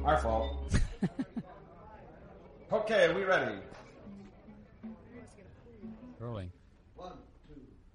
Our fault. Okay, are we ready? Rolling. 1, 2,